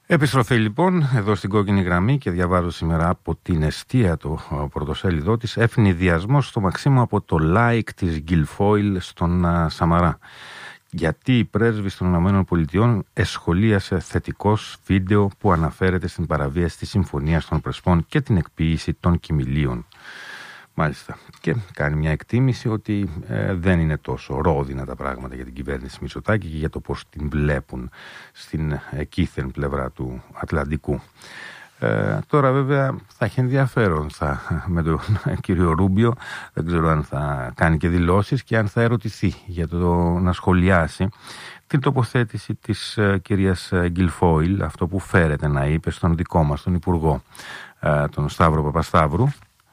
Επιστροφή λοιπόν εδώ στην κόκκινη γραμμή και διαβάζω σήμερα από την Εστία το πρωτοσέλιδό της. Ευνηδιασμός στο Μαξίμου από το like της Γκιλφόιλ στον Σαμαρά. Γιατί η πρέσβης των ΗΠΑ εσχολίασε θετικός βίντεο που αναφέρεται στην παραβίαση της Συμφωνίας των Πρεσπών και την εκποίηση των κοιμηλίων. Μάλιστα. Και κάνει μια εκτίμηση ότι δεν είναι τόσο ρόδινα τα πράγματα για την κυβέρνηση Μητσοτάκη και για το πώς την βλέπουν στην εκείθεν πλευρά του Ατλαντικού. Τώρα βέβαια θα έχει ενδιαφέρον με τον κύριο Ρούμπιο, δεν ξέρω αν θα κάνει και δηλώσεις και αν θα ερωτηθεί για το να σχολιάσει την τοποθέτηση της κυρίας Γκιλφόιλ, αυτό που φέρεται να είπε στον δικό μας τον Υπουργό, τον Σταύρο Παπασταύρου,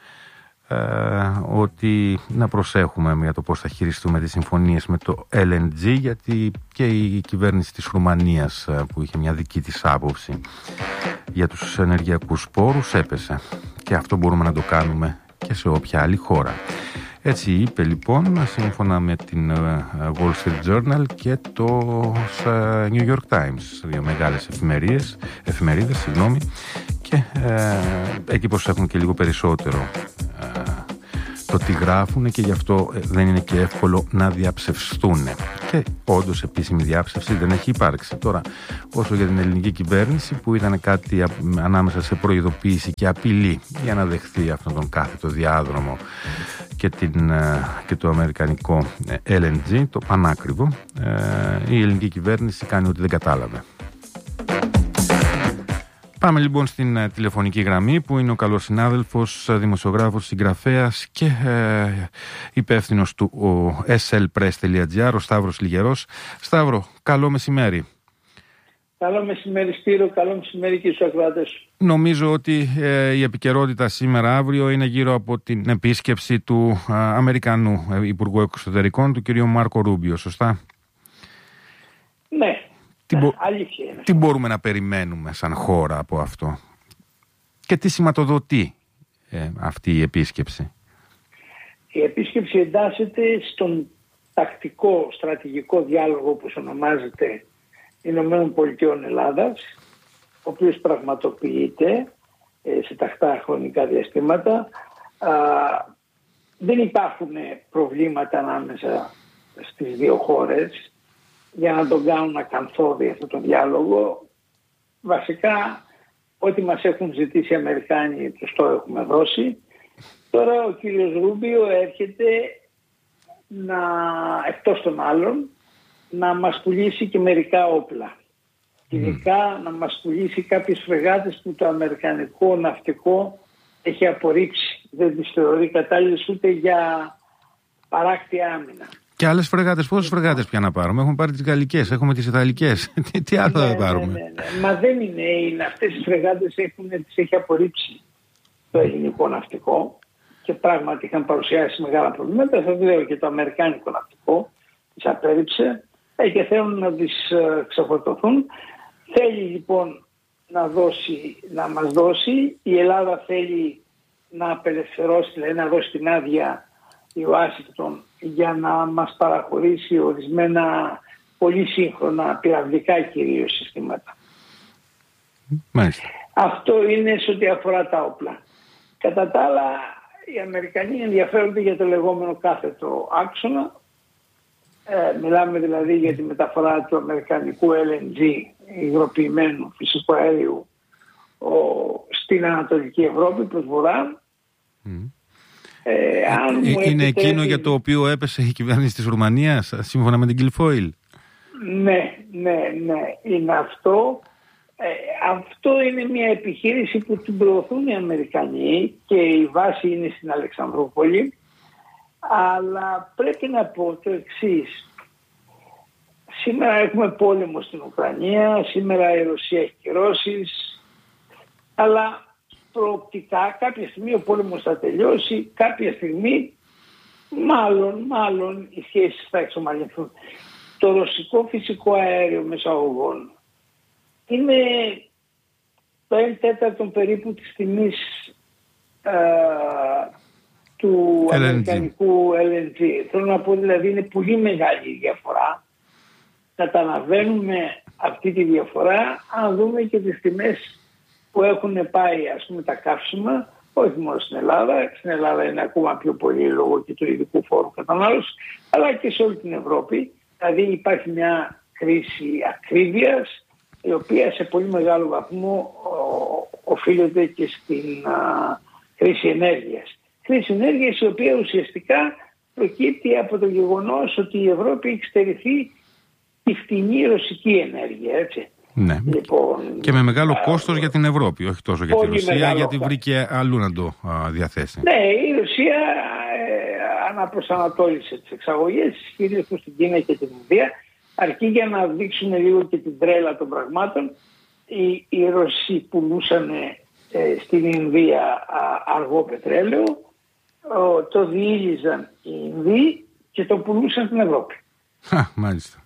ότι να προσέχουμε για το πώς θα χειριστούμε τις συμφωνίες με το LNG, γιατί και η κυβέρνηση της Ρουμανίας που είχε μια δική της άποψη για τους ενεργειακούς πόρους έπεσε και αυτό μπορούμε να το κάνουμε και σε όποια άλλη χώρα. Έτσι είπε λοιπόν σύμφωνα με την Wall Street Journal και το New York Times, δύο μεγάλες εφημερίδες, και εκεί προσέχουν και λίγο περισσότερο το τι γράφουν και γι' αυτό δεν είναι και εύκολο να διαψευστούν. Και όντως επίσημη διάψευση δεν έχει υπάρξει. Τώρα, όσο για την ελληνική κυβέρνηση που ήταν κάτι ανάμεσα σε προειδοποίηση και απειλή για να δεχθεί αυτόν τον κάθετο διάδρομο και το αμερικανικό LNG, το πανάκριβο, η ελληνική κυβέρνηση κάνει ότι δεν κατάλαβε. Πάμε λοιπόν στην τηλεφωνική γραμμή που είναι ο καλός συνάδελφος, δημοσιογράφος, συγγραφέας και υπεύθυνος του slpress.gr, ο Σταύρος Λιγερός. Σταύρο, καλό μεσημέρι. Καλό μεσημέρι Σπύρο, καλό μεσημέρι και στους ακροατές. Νομίζω ότι η επικαιρότητα σήμερα αύριο είναι γύρω από την επίσκεψη του Αμερικανού Υπουργού Εξωτερικών, του κ. Μάρκο Ρούμπιο, σωστά? Ναι. Τι μπορούμε να περιμένουμε σαν χώρα από αυτό και τι σηματοδοτεί αυτή η επίσκεψη? Η επίσκεψη εντάσσεται στον τακτικό στρατηγικό διάλογο που ονομάζεται Ηνωμένων Πολιτειών Ελλάδας, ο οποίος πραγματοποιείται σε τακτά χρονικά διαστήματα. Δεν υπάρχουν προβλήματα ανάμεσα στις δύο χώρες για να τον κάνουν ακαθόδη αυτό το διάλογο. Βασικά, ό,τι μας έχουν ζητήσει οι Αμερικάνοι τους το έχουμε δώσει. Τώρα ο κύριος Ρούμπιο έρχεται εκτός των άλλων, να μας πουλήσει και μερικά όπλα. Ειδικά να μας πουλήσει κάποιες φρεγάτες που το αμερικανικό ναυτικό έχει απορρίψει. Δεν τις θεωρεί κατάλληλες ούτε για παράκτια άμυνα. Και άλλες φρεγάτες, πόσες φρεγάτες πια να πάρουμε? Έχουμε πάρει τις γαλλικές, έχουμε τις ιταλικές. Τι άλλο θα πάρουμε? Ναι. Μα δεν είναι αυτές τις φρεγάτες τις έχει απορρίψει το ελληνικό ναυτικό και πράγματι είχαν παρουσιάσει μεγάλα προβλήματα. Θα λέω και το αμερικάνικο ναυτικό τις απέρριψε και θέλουν να τις ξεφορτωθούν. Θέλει λοιπόν να μας δώσει. Η Ελλάδα θέλει να απελευθερώσει, δηλαδή να δώσει την άδεια η Ουάσιγκτον για να μας παραχωρήσει ορισμένα πολύ σύγχρονα πυραυλικά κυρίως συστήματα. Μάλιστα. Αυτό είναι σε ό,τι αφορά τα όπλα. Κατά τα άλλα, οι Αμερικανοί ενδιαφέρονται για το λεγόμενο κάθετο άξονα. Μιλάμε δηλαδή για τη μεταφορά του αμερικανικού LNG, υγροποιημένου φυσικού αέριου, στην Ανατολική Ευρώπη προς βορρά. Είναι εκείνο για το οποίο έπεσε η κυβέρνηση της Ρουμανίας, σύμφωνα με την Γκιλφόιλ. Ναι, είναι αυτό. Αυτό είναι μια επιχείρηση που την προωθούν οι Αμερικανοί και η βάση είναι στην Αλεξανδρούπολη. Αλλά πρέπει να πω το εξής. Σήμερα έχουμε πόλεμο στην Ουκρανία, σήμερα η Ρωσία έχει κυρώσεις, αλλά προοπτικά κάποια στιγμή ο πόλεμος θα τελειώσει, κάποια στιγμή μάλλον οι σχέσεις θα εξομαλυνθούν. Το ρωσικό φυσικό αέριο μεσαγωγών είναι το 1/4 περίπου της τιμής του αμερικανικού LNG. Θέλω να πω δηλαδή είναι πολύ μεγάλη η διαφορά. Καταλαβαίνουμε αυτή τη διαφορά αν δούμε και τις τιμές που έχουν πάει, ας πούμε, τα καύσιμα, όχι μόνο στην Ελλάδα. Στην Ελλάδα είναι ακόμα πιο πολύ λόγω και του ειδικού φόρου κατανάλωσης, αλλά και σε όλη την Ευρώπη. Δηλαδή υπάρχει μια κρίση ακρίβειας, η οποία σε πολύ μεγάλο βαθμό οφείλεται και στην κρίση ενέργειας. Κρίση ενέργειας η οποία ουσιαστικά προκύπτει από το γεγονός ότι η Ευρώπη έχει στερηθεί τη φτηνή ρωσική ενέργεια, έτσι. Ναι. Λοιπόν, και με μεγάλο κόστος για την Ευρώπη, όχι τόσο για τη Ρωσία, γιατί βρήκε αλλού να το διαθέσει. Ναι, η Ρωσία αναπροσανατόλισε τις εξαγωγές, κυρίως προς την Κίνα και την Ινδία, αρκεί για να δείξουμε λίγο και την τρέλα των πραγμάτων. Οι Ρώσοι πουλούσαν στην Ινδία αργό πετρέλαιο, το διήλυζαν οι Ινδοί και το πουλούσαν στην Ευρώπη. Μάλιστα.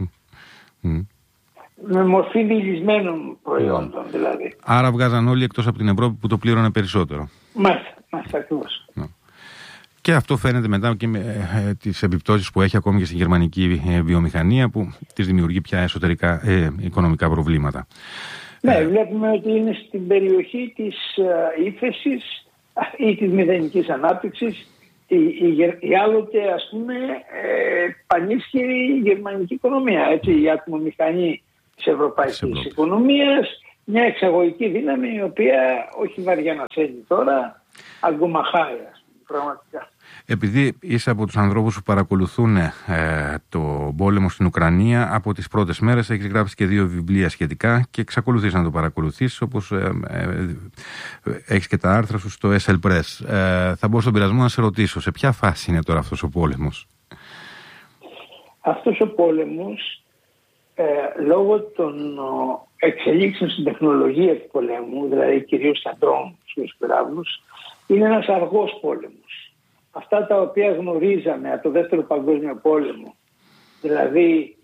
Με μορφή διηλυσμένων προϊόντων δηλαδή. Άρα βγάζαν όλοι εκτός από την Ευρώπη που το πλήρωνε περισσότερο. Μάλιστα ακριβώς. Και αυτό φαίνεται μετά και με τις επιπτώσεις που έχει ακόμη και στην γερμανική βιομηχανία, που της δημιουργεί πια εσωτερικά οικονομικά προβλήματα. Ναι, βλέπουμε ότι είναι στην περιοχή της ύφεσης ή της μηδενικής ανάπτυξης η άλλοτε, ας πούμε, πανίσχυρη γερμανική οικονομία. Έτσι, η ατμομηχανή της ευρωπαϊκής οικονομίας, μια εξαγωγική δύναμη η οποία όχι βαριά να σέλνει τώρα, αγκομαχάει, πραγματικά. Επειδή είσαι από τους ανθρώπους που παρακολουθούν το πόλεμο στην Ουκρανία από τις πρώτες μέρες, έχεις γράψει και 2 βιβλία σχετικά και εξακολουθείς να το παρακολουθείς, όπως έχεις και τα άρθρα σου στο SL Press. Θα μπω στον πειρασμό να σε ρωτήσω, σε ποια φάση είναι τώρα αυτός ο πόλεμος? Αυτός ο πόλεμος, λόγω των εξελίξεων στην τεχνολογία του πολέμου, δηλαδή κυρίως στα ντρόουν, στους πυράβλους, είναι ένας αργός πόλεμος. Αυτά τα οποία γνωρίζαμε από το Δεύτερο Παγκόσμιο Πόλεμο, δηλαδή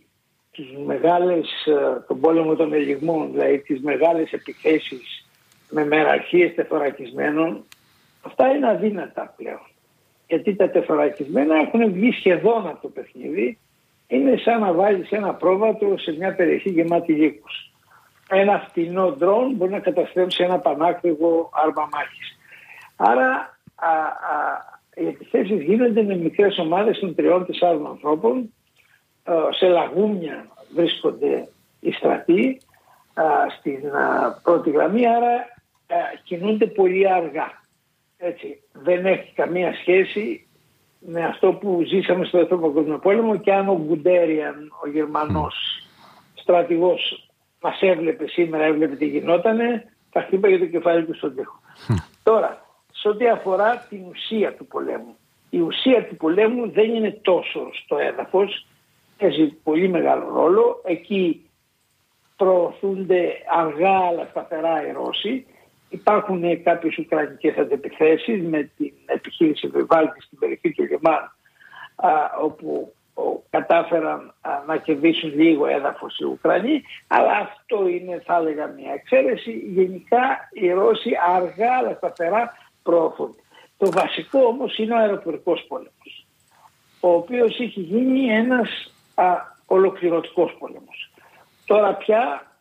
τον πόλεμο των ελιγμών, δηλαδή τις μεγάλες επιθέσεις με μεραρχίες τεθωρακισμένων, αυτά είναι αδύνατα πλέον. Γιατί τα τεθωρακισμένα έχουν βγει σχεδόν από το παιχνίδι. Είναι σαν να βάλεις ένα πρόβατο σε μια περιοχή γεμάτη λύκους. Ένα φτηνό ντρόν μπορεί να καταστρέψει ένα πανάκριβο άρμα μάχης. Άρα οι επιθέσεις γίνονται με μικρές ομάδες των 3-4 ανθρώπων. Σε λαγούμια βρίσκονται οι στρατοί στην πρώτη γραμμή, άρα κινούνται πολύ αργά. Έτσι, δεν έχει καμία σχέση με αυτό που ζήσαμε στο Δεύτερο Παγκόσμιο Πόλεμο, και αν ο Γκουντέριαν, ο Γερμανός στρατηγός, μας έβλεπε σήμερα, έβλεπε τι γινότανε, θα χτύπαγε το κεφάλι του στον τοίχο. Τώρα, σε ό,τι αφορά την ουσία του πολέμου. Η ουσία του πολέμου δεν είναι τόσο στο έδαφος, παίζει πολύ μεγάλο ρόλο. Εκεί προωθούνται αργά αλλά σταθερά οι Ρώσοι. Υπάρχουν κάποιες ουκρανικές αντεπιθέσεις με την επιχείρηση Βιβάλτη στην περιοχή του Λιμάν, όπου κατάφεραν να κερδίσουν λίγο έδαφος οι Ουκρανοί, αλλά αυτό είναι, θα έλεγα, μια εξαίρεση. Γενικά οι Ρώσοι αργά αλλά σταθερά προωθούνται. Το βασικό όμως είναι ο αεροπορικός πόλεμος, ο οποίος έχει γίνει ένας ολοκληρωτικός πόλεμος. Τώρα πια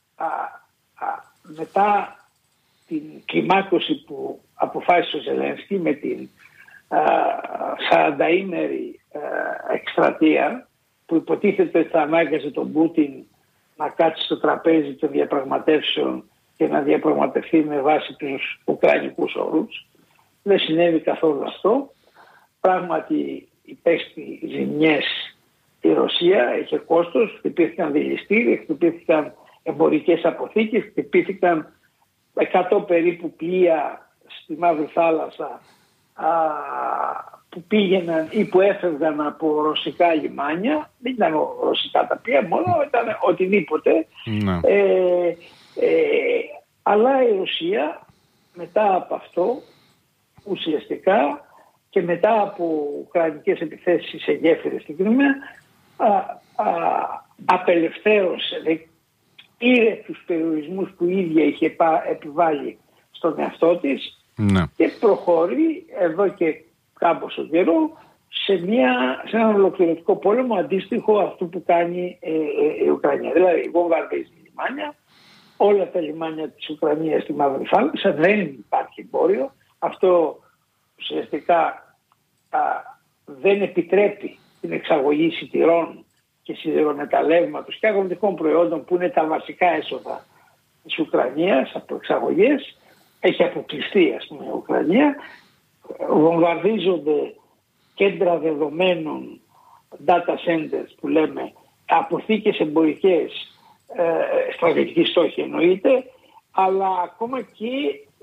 μετά την κλιμάκωση που αποφάσισε ο Ζελένσκι με την 40ήμερη εκστρατεία, που υποτίθεται ότι θα ανάγκαζε τον Πούτιν να κάτσει στο τραπέζι των διαπραγματεύσεων και να διαπραγματευτεί με βάση τους ουκρανικούς όρους. Δεν συνέβη καθόλου αυτό. Πράγματι υπέστη ζημιές η Ρωσία, είχε κόστος, χτυπήθηκαν δηληστήρια, χτυπήθηκαν εμπορικές αποθήκες, χτυπήθηκαν 100 περίπου πλοία στη Μαύρη Θάλασσα που πήγαιναν ή που έφευγαν από ρωσικά λιμάνια. Δεν ήταν ρωσικά τα πλοία μόνο, ήταν οτιδήποτε. Αλλά η Ρωσία μετά από αυτό ουσιαστικά και μετά από ουκρανικές επιθέσεις σε γέφυρες στην Κρυμαία απελευθέρωσε, πήρε τους περιορισμούς που η ίδια είχε επιβάλει στον εαυτό της και προχωρεί εδώ και κάμποσο καιρό σε έναν ολοκληρωτικό πόλεμο αντίστοιχο αυτού που κάνει η Ουκρανία. Δηλαδή βομβαρδίζει λιμάνια, όλα τα λιμάνια της Ουκρανίας στη Μαύρη Θάλασσα, δεν υπάρχει εμπόριο. Αυτό ουσιαστικά δεν επιτρέπει την εξαγωγή σιτηρών και σιδηρομεταλλεύματος και αγροτικών προϊόντων που είναι τα βασικά έσοδα της Ουκρανίας από εξαγωγές. Έχει αποκλειστεί, ας πούμε, η Ουκρανία. Βομβαρδίζονται κέντρα δεδομένων, data centers που λέμε, αποθήκες εμπορικές, στρατηγικοί στόχοι εννοείται, αλλά ακόμα και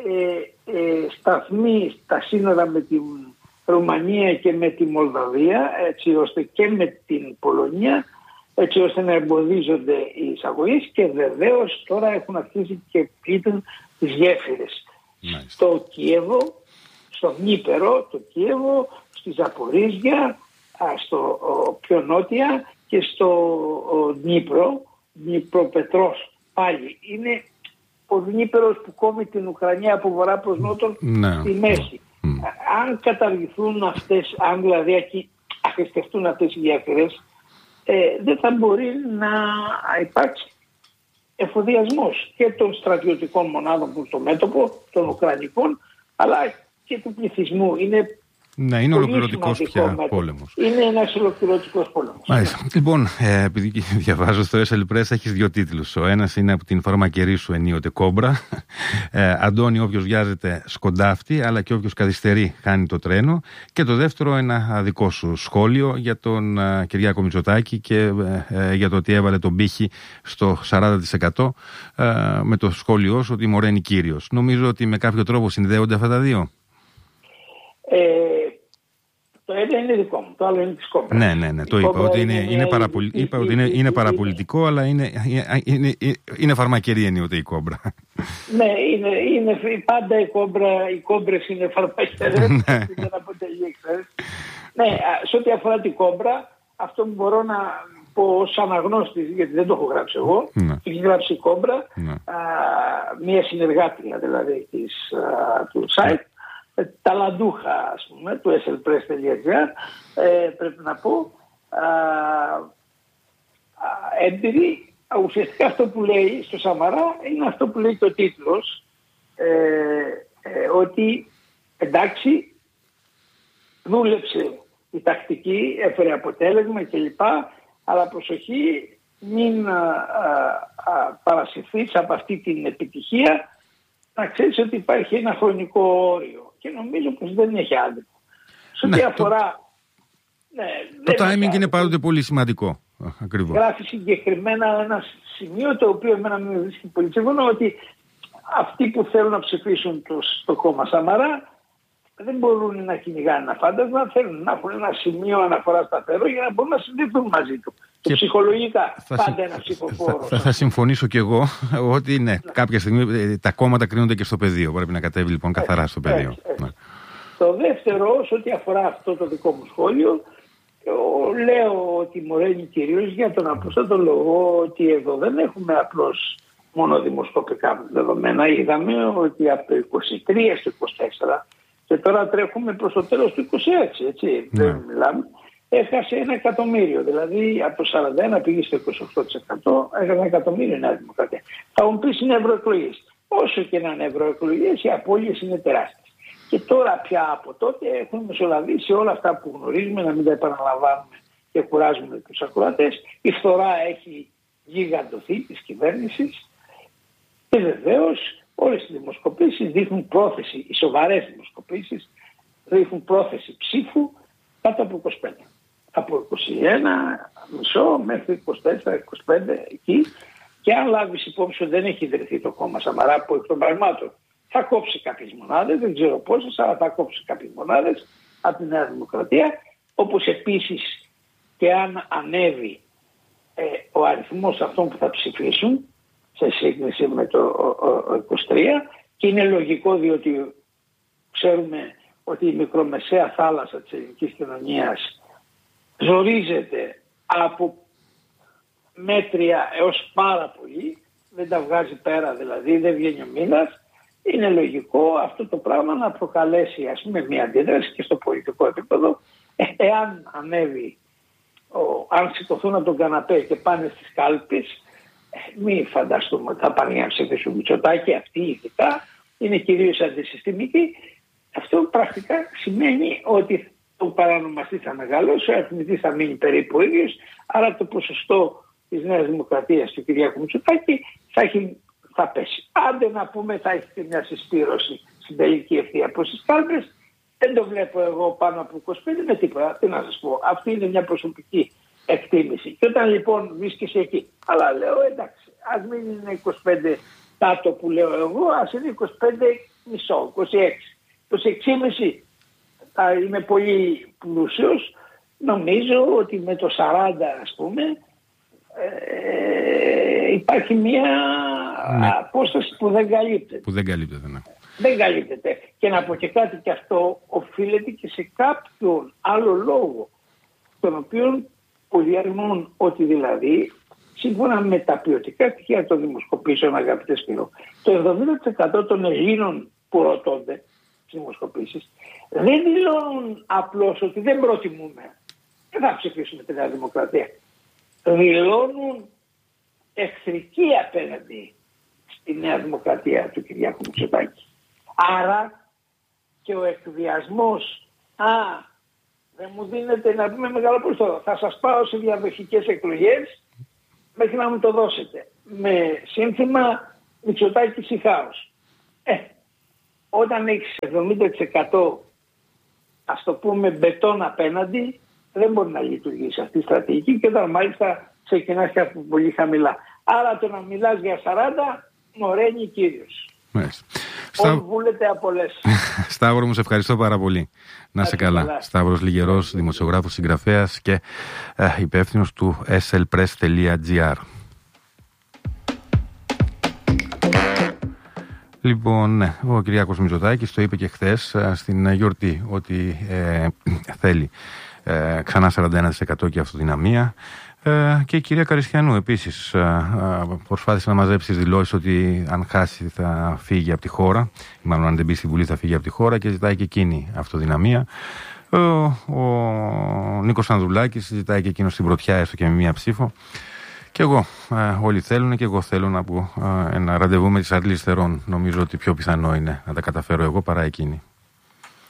σταθμοί στα σύνορα με την Ρουμανία και με τη Μολδαβία, έτσι ώστε και με την Πολωνία, έτσι ώστε να εμποδίζονται οι εισαγωγές, και βεβαίως τώρα έχουν αρχίσει και πλήττουν τις γέφυρες. Στο Κίεβο, στο Δνίπερο, το Κίεβο, στη Ζαπορίζια, στο πιο νότια, και στο Δνίπρο-Πετρός πάλι. Είναι ο Δνίπερος που κόβει την Ουκρανία από βορρά προς νότον στη μέση. Αν καταργηθούν αυτές, αν δηλαδή αχρηστευτούν αυτές οι γέφυρες, δεν θα μπορεί να υπάρξει εφοδιασμός και των στρατιωτικών μονάδων που στο μέτωπο, των Ουκρανικών, αλλά και του πληθυσμού. Είναι ολοκληρωτικός πια πόλεμος. Είναι ένας ολοκληρωτικός πόλεμος. Μάλιστα. Λοιπόν, επειδή διαβάζω στο SL Press, έχεις δύο τίτλους. Ο ένας είναι από την φαρμακερή σου ενίοτε κόμπρα. Αντώνη, όποιος βιάζεται σκοντάφτει, αλλά και όποιος καθυστερεί χάνει το τρένο. Και το δεύτερο, ένα δικό σου σχόλιο για τον Κυριάκο Μητσοτάκη και για το ότι έβαλε τον πύχη στο 40% με το σχόλιο σου ότι μωραίνει κύριος. Νομίζω ότι με κάποιο τρόπο συνδέονται αυτά τα δύο. Το ένα είναι δικό μου, το άλλο είναι της κόμπρας. Ναι, το είπα ότι είναι παραπολιτικό, αλλά είναι φαρμακερή ενίοτε η κόμπρα. Ναι, είναι πάντα οι κόμπρες είναι φαρμακερές, δεν αποτελεί εξαίρεση. Ναι, σε ό,τι αφορά την κόμπρα, αυτό που μπορώ να πω ως αναγνώστης, γιατί δεν το έχω γράψει εγώ, έχει γράψει η κόμπρα, μια συνεργάτρια δηλαδή του site, ταλαντούχα, ας πούμε, του slpress.gr, πρέπει να πω, έμπειρη. Ουσιαστικά αυτό που λέει στο Σαμαρά είναι αυτό που λέει και ο τίτλος, ότι εντάξει, δούλεψε η τακτική, έφερε αποτέλεσμα κλπ, αλλά προσοχή, μην παρασυρθείς από αυτή την επιτυχία, να ξέρεις ότι υπάρχει ένα χρονικό όριο. Και νομίζω πως δεν έχει άδικο. Σε ό,τι αφορά... το timing είναι πάντοτε πολύ σημαντικό. Ακριβώς. Γράφει συγκεκριμένα ένα σημείο το οποίο εμένα με βρίσκει πολύ σύμφωνο, ότι αυτοί που θέλουν να ψηφίσουν το κόμμα Σαμαρά δεν μπορούν να κυνηγάνε ένα φάντασμα, θέλουν να έχουν ένα σημείο αναφορά σταθερό για να μπορούν να συνδεθούν μαζί του. Και ψυχολογικά πάντα ένα ψηφοφόρο. Θα συμφωνήσω κι εγώ ότι ναι, κάποια στιγμή τα κόμματα κρίνονται και στο πεδίο. Πρέπει να κατέβει λοιπόν καθαρά στο πεδίο. Ναι. Το δεύτερο, σε ό,τι αφορά αυτό το δικό μου σχόλιο, λέω ότι μωραίνει κυρίως για τον απλούστατο λόγο ότι εδώ δεν έχουμε απλώς μόνο δημοσκοπικά δεδομένα. Είδαμε ότι από το 23 στο 24 και τώρα τρέχουμε προς το τέλος του 26, έτσι, δεν μιλάμε, έχασε 1 εκατομμύριο. Δηλαδή από το 41 πήγε στο 28%, έχασε 1 εκατομμύριο η Νέα Δημοκρατία. Θα μου πεις είναι ευρωεκλογές. Όσο και να είναι ευρωεκλογές, οι απώλειες είναι τεράστιες. Και τώρα πια από τότε έχουν μεσολαβήσει όλα αυτά που γνωρίζουμε, να μην τα επαναλαμβάνουμε και κουράζουμε τους ακροατές. Η φθορά έχει γιγαντωθεί της κυβέρνησης και βεβαίως όλες οι δημοσκοπήσεις δείχνουν πρόθεση, οι σοβαρές δημοσκοπήσεις δείχνουν πρόθεση ψήφου κάτω από 25. Από 21,5 μέχρι 24-25 εκεί. Και αν λάβεις υπόψη ότι δεν έχει ιδρυθεί το κόμμα Σαμαρά, που εκ των πραγμάτων θα κόψει κάποιες μονάδες, δεν ξέρω πόσες, αλλά θα κόψει κάποιες μονάδες από τη Νέα Δημοκρατία, όπως επίσης και αν ανέβει ο αριθμός αυτών που θα ψηφίσουν σε σύγκριση με το 23, και είναι λογικό διότι ξέρουμε ότι η μικρομεσαία θάλασσα της ελληνικής κοινωνίας ζορίζεται από μέτρια έως πάρα πολύ, δεν τα βγάζει πέρα δηλαδή, δεν βγαίνει ο μήνας. Είναι λογικό αυτό το πράγμα να προκαλέσει, ας πούμε, μια αντίδραση και στο πολιτικό επίπεδο Εάν ανέβει, αν σηκωθούν από τον καναπέ και πάνε στις κάλπες, μην φανταστούμε ότι θα πάνε να ψηφίσουν Μητσοτάκη. Αυτοί ειδικά είναι κυρίως αντισυστημικοί. Αυτό πρακτικά σημαίνει ότι ο παρανομαστής θα μεγαλώσει, ο αριθμητής θα μείνει περίπου ίδιος, άρα το ποσοστό της Νέας Δημοκρατίας του Κυριάκου Μητσοτάκη θα πέσει. Άντε να πούμε θα έχει μια συσπήρωση στην τελική ευθεία από στις κάλπες. Δεν το βλέπω εγώ πάνω από 25 με τίποτα. Τι να σας πω. Αυτή είναι μια προσωπική εκτίμηση. Και όταν λοιπόν βρίσκεσαι εκεί, αλλά λέω εντάξει, ας μην είναι 25 κάτω που λέω εγώ, ας είναι 25 μισό, 26. 26,5 θα είμαι πολύ πλούσιος. Νομίζω ότι με το 40 ας πούμε υπάρχει μια απόσταση που δεν καλύπτεται. Δεν καλύπτεται. Και να πω και κάτι, και αυτό οφείλεται και σε κάποιον άλλο λόγο, τον οποίο πολυαρνούν ότι δηλαδή, σύμφωνα με τα ποιοτικά στοιχεία των δημοσκοπήσεων, αγαπητέ Σπύρο, το 70% των Ελλήνων που ρωτώνται στις δημοσκοπήσεις δεν δηλώνουν απλώς ότι δεν προτιμούμε, δεν θα ψηφίσουμε τη Νέα Δημοκρατία. Δηλώνουν εχθρική απέναντι στη Νέα Δημοκρατία του Κυριάκου Μητσοτάκη. Άρα και ο εκβιασμός, δεν μου δίνετε να πούμε μεγάλο ποσοστό, θα σας πάω σε διαδοχικές εκλογές μέχρι να μου το δώσετε, με σύνθημα Μητσοτάκης ή χάος. Όταν έχεις 70% ας το πούμε μπετόν απέναντι, δεν μπορεί να λειτουργήσει αυτή η στρατηγική, και όταν μάλιστα ξεκινάς και από πολύ χαμηλά. Άρα το να μιλάς για 40 μοραίνει κύριος. Όλοι βούλετε από λες. Σταύρο μου, σε ευχαριστώ πάρα πολύ. Να είσαι καλά. Σταύρος Λιγερός, δημοσιογράφος, συγγραφέας και υπεύθυνος του slpress.gr. Λοιπόν, ναι, ο Κυριάκος Μητσοτάκης το είπε και χθες στην γιορτή ότι θέλει ξανά 41% και αυτοδυναμία. Και η κυρία Καριστιανού επίσης προσπάθησε να μαζέψει τις δηλώσεις ότι αν χάσει θα φύγει από τη χώρα, μάλλον αν δεν μπει στη Βουλή θα φύγει από τη χώρα, και ζητάει και εκείνη αυτοδυναμία. Ο Νίκος Ανδρουλάκης ζητάει και εκείνος στην πρωτιά, έστω και με μία ψήφο. Και εγώ, όλοι θέλουν, και εγώ θέλω να πω ένα ραντεβού με τις Αρλείς Θερών. Νομίζω ότι πιο πιθανό είναι να τα καταφέρω εγώ παρά εκείνη.